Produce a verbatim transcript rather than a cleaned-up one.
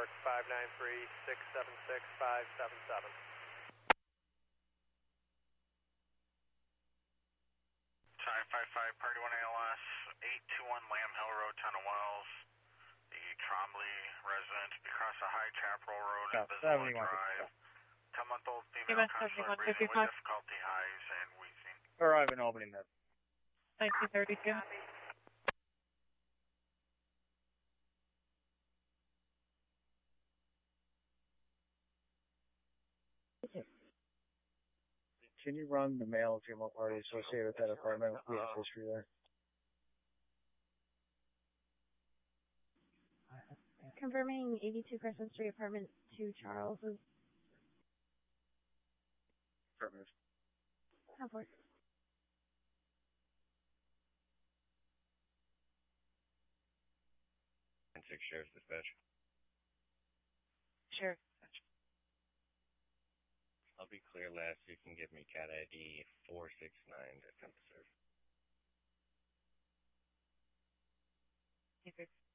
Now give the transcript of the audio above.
Park five nine three, six seven six, five seven seven. Time five five, Party one A L S, eight two one Lamb Hill Road, Tunnel Wells. The Trombley resident across the High Chapel Road and Bismarck Drive. ten-month-old female consular breathing with difficulty, highs, and wheezing. Arrive in Albany, Med. nineteen thirty-two. Can you run the male and female party associated with that apartment? We have history there. Confirming eighty-two Crescent Street, apartment two, Charles. Affirmative. Have work. And six Sheriff's Dispatch. Sheriff. I'll be clear last. You can give me cat I D four six nine to come to serve. Okay.